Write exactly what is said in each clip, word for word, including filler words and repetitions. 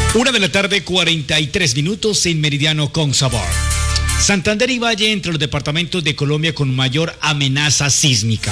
Una de la tarde, cuarenta y tres minutos en Meridiano con Sabor. Santander y Valle entre los departamentos de Colombia con mayor amenaza sísmica.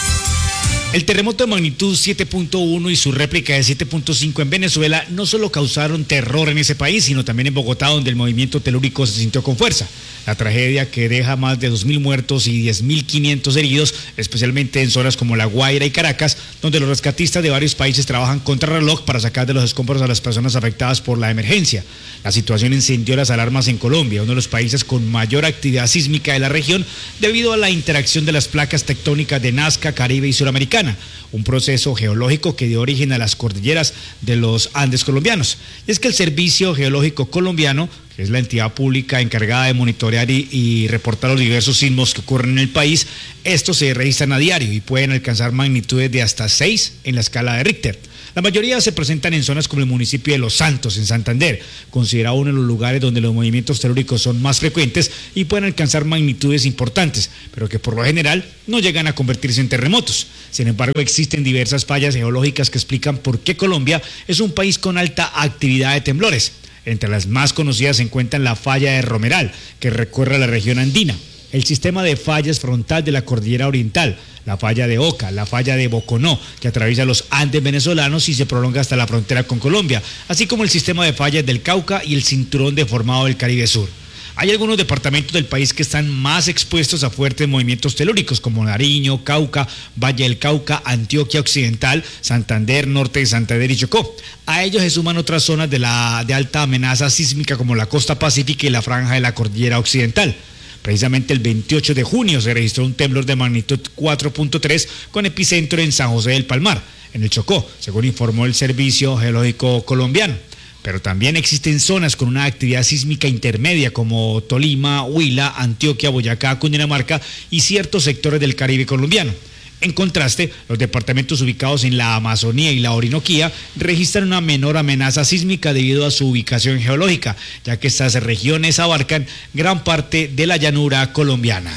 El terremoto de magnitud siete punto uno y su réplica de siete punto cinco en Venezuela no solo causaron terror en ese país, sino también en Bogotá, donde el movimiento telúrico se sintió con fuerza. La tragedia, que deja más de dos mil muertos y diez mil quinientos heridos, especialmente en zonas como La Guaira y Caracas, donde los rescatistas de varios países trabajan contra reloj para sacar de los escombros a las personas afectadas por la emergencia. La situación encendió las alarmas en Colombia, uno de los países con mayor actividad sísmica de la región, debido a la interacción de las placas tectónicas de Nazca, Caribe y Suramericana, un proceso geológico que dio origen a las cordilleras de los Andes colombianos. Y es que el Servicio Geológico Colombiano, que es la entidad pública encargada de monitorear y, y reportar los diversos sismos que ocurren en el país, estos se registran a diario y pueden alcanzar magnitudes de hasta seis en la escala de Richter. La mayoría se presentan en zonas como el municipio de Los Santos, en Santander, considerado uno de los lugares donde los movimientos telúricos son más frecuentes y pueden alcanzar magnitudes importantes, pero que por lo general no llegan a convertirse en terremotos. Sin embargo, existen diversas fallas geológicas que explican por qué Colombia es un país con alta actividad de temblores. Entre las más conocidas se encuentran la falla de Romeral, que recorre la región andina, el sistema de fallas frontal de la cordillera oriental, la falla de Oca, la falla de Boconó, que atraviesa los Andes venezolanos y se prolonga hasta la frontera con Colombia, así como el sistema de fallas del Cauca y el cinturón deformado del Caribe Sur. Hay algunos departamentos del país que están más expuestos a fuertes movimientos telúricos, como Nariño, Cauca, Valle del Cauca, Antioquia Occidental, Santander, Norte de Santander y Chocó. A ellos se suman otras zonas de, la, de alta amenaza sísmica, como la costa pacífica y la franja de la cordillera occidental. Precisamente el veintiocho de junio se registró un temblor de magnitud cuatro punto tres con epicentro en San José del Palmar, en el Chocó, según informó el Servicio Geológico Colombiano. Pero también existen zonas con una actividad sísmica intermedia como Tolima, Huila, Antioquia, Boyacá, Cundinamarca y ciertos sectores del Caribe colombiano. En contraste, los departamentos ubicados en la Amazonía y la Orinoquía registran una menor amenaza sísmica debido a su ubicación geológica, ya que estas regiones abarcan gran parte de la llanura colombiana.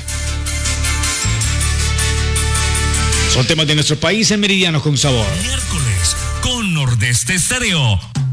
Son temas de nuestro país en Meridiano con Sabor. Miércoles con Nordeste Estéreo.